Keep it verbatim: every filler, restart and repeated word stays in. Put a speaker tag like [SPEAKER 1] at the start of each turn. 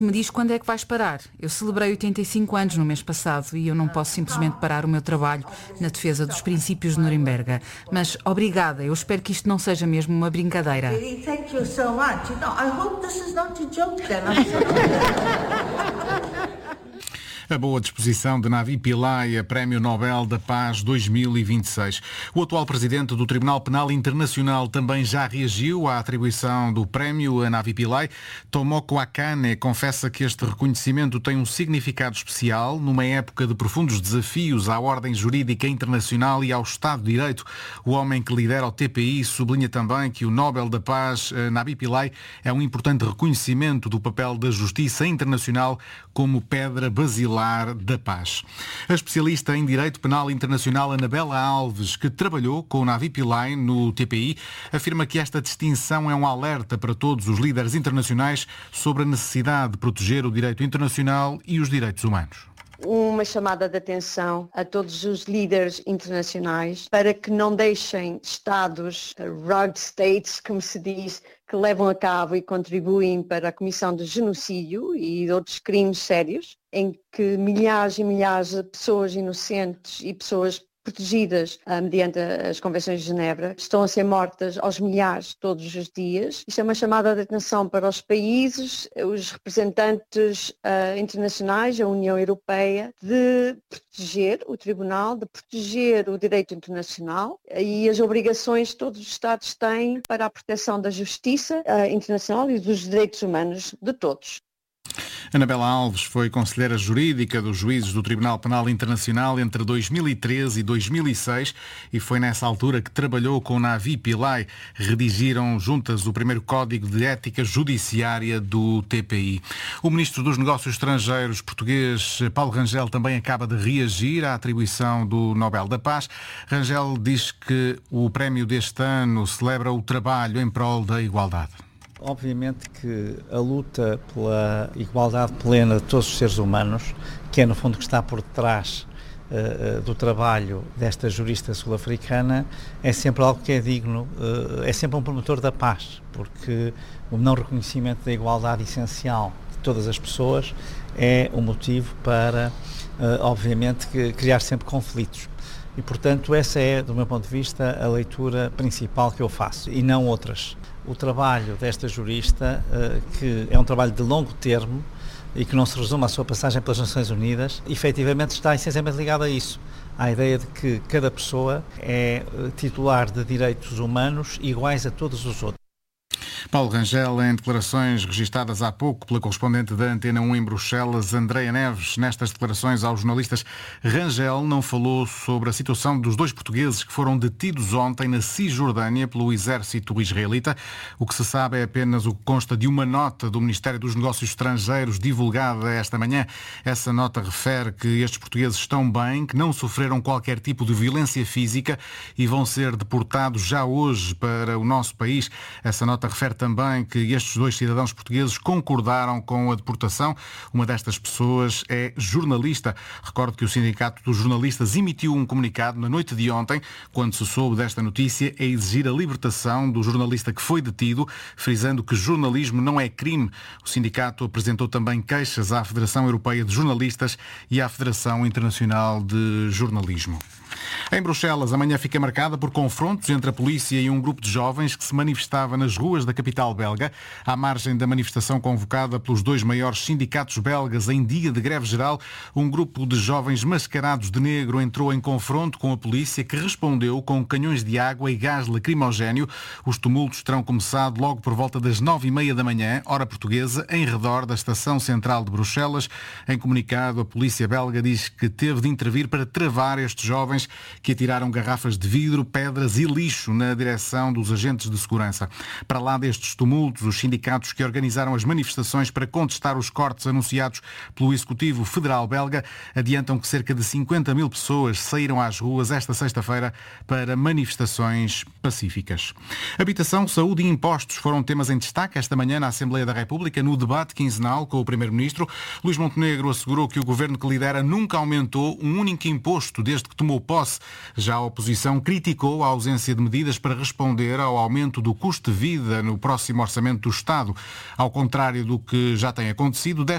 [SPEAKER 1] Me diz quando é que vais parar. Eu celebrei oitenta e cinco anos no mês passado e eu não posso simplesmente parar o meu trabalho na defesa dos princípios de Nuremberg. Mas obrigada, eu espero que isto não seja mesmo uma brincadeira.
[SPEAKER 2] Thank you so much. You know, I hope this is not a joke then.
[SPEAKER 3] A boa disposição de Navi Pillay a Prémio Nobel da Paz dois mil e vinte e seis. O atual presidente do Tribunal Penal Internacional também já reagiu à atribuição do prémio a Navi Pillay. Tomoko Akane confessa que este reconhecimento tem um significado especial numa época de profundos desafios à ordem jurídica internacional e ao Estado de Direito. O homem que lidera o T P I sublinha também que o Nobel da Paz, Navi Pillay, é um importante reconhecimento do papel da justiça internacional como pedra basilar da paz. A especialista em Direito Penal Internacional Anabela Alves, que trabalhou com o Navi Pillay no T P I, afirma que esta distinção é um alerta para todos os líderes internacionais sobre a necessidade de proteger o direito internacional e os direitos humanos.
[SPEAKER 4] Uma chamada de atenção a todos os líderes internacionais para que não deixem Estados, rogue states, como se diz, que levam a cabo e contribuem para a comissão de genocídio e de outros crimes sérios, em que milhares e milhares de pessoas inocentes e pessoas protegidas uh, mediante as Convenções de Genebra, estão a ser mortas aos milhares todos os dias. Isto é uma chamada de atenção para os países, os representantes uh, internacionais, a União Europeia, de proteger o Tribunal, de proteger o direito internacional e as obrigações que todos os Estados têm para a proteção da justiça uh, internacional e dos direitos humanos de todos.
[SPEAKER 3] Anabela Alves foi conselheira jurídica dos juízes do Tribunal Penal Internacional entre dois mil e treze e dois mil e seis e foi nessa altura que trabalhou com Navi Pillay. Redigiram juntas o primeiro Código de Ética Judiciária do T P I. O ministro dos Negócios Estrangeiros português, Paulo Rangel, também acaba de reagir à atribuição do Nobel da Paz. Rangel diz que o prémio deste ano celebra o trabalho em prol da igualdade.
[SPEAKER 5] Obviamente que a luta pela igualdade plena de todos os seres humanos, que é no fundo que está por detrás uh, do trabalho desta jurista sul-africana, é sempre algo que é digno, uh, é sempre um promotor da paz, porque o não reconhecimento da igualdade essencial de todas as pessoas é um motivo para, uh, obviamente, que criar sempre conflitos. E, portanto, essa é, do meu ponto de vista, a leitura principal que eu faço, e não outras. O trabalho desta jurista, que é um trabalho de longo termo e que não se resume à sua passagem pelas Nações Unidas, efetivamente está essencialmente ligado a isso, à ideia de que cada pessoa é titular de direitos humanos iguais a todos os outros.
[SPEAKER 3] Paulo Rangel, em declarações registadas há pouco pela correspondente da Antena um em Bruxelas, Andreia Neves. Nestas declarações aos jornalistas, Rangel não falou sobre a situação dos dois portugueses que foram detidos ontem na Cisjordânia pelo exército israelita. O que se sabe é apenas o que consta de uma nota do Ministério dos Negócios Estrangeiros divulgada esta manhã. Essa nota refere que estes portugueses estão bem, que não sofreram qualquer tipo de violência física e vão ser deportados já hoje para o nosso país. Essa nota refere também que estes dois cidadãos portugueses concordaram com a deportação. Uma destas pessoas é jornalista. Recordo que o Sindicato dos Jornalistas emitiu um comunicado na noite de ontem, quando se soube desta notícia, a exigir a libertação do jornalista que foi detido, frisando que jornalismo não é crime. O sindicato apresentou também queixas à Federação Europeia de Jornalistas e à Federação Internacional de Jornalismo. Em Bruxelas, amanhã fica marcada por confrontos entre a polícia e um grupo de jovens que se manifestava nas ruas da capital belga, à margem da manifestação convocada pelos dois maiores sindicatos belgas em dia de greve geral. Um grupo de jovens mascarados de negro entrou em confronto com a polícia, que respondeu com canhões de água e gás lacrimogéneo. Os tumultos terão começado logo por volta das nove e meia da manhã, hora portuguesa, em redor da Estação Central de Bruxelas. Em comunicado, a polícia belga diz que teve de intervir para travar estes jovens que atiraram garrafas de vidro, pedras e lixo na direção dos agentes de segurança. Para lá destes tumultos, os sindicatos que organizaram as manifestações para contestar os cortes anunciados pelo Executivo Federal belga adiantam que cerca de cinquenta mil pessoas saíram às ruas esta sexta-feira para manifestações pacíficas. Habitação, saúde e impostos foram temas em destaque esta manhã na Assembleia da República, no debate quinzenal com o Primeiro-Ministro. Luís Montenegro assegurou que o governo que lidera nunca aumentou um único imposto desde que tomou posse. Já a oposição criticou a ausência de medidas para responder ao aumento do custo de vida no próximo orçamento do Estado. Ao contrário do que já tem acontecido,